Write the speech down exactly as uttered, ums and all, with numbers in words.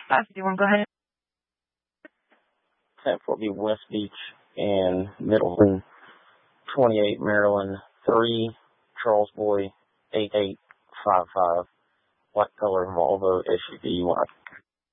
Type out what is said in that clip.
Five fifty-one, go ahead. ten forty West Beach and Middleton, twenty-eight Maryland, three Charles Boy, eight eight five five, black color Volvo S U V. You want to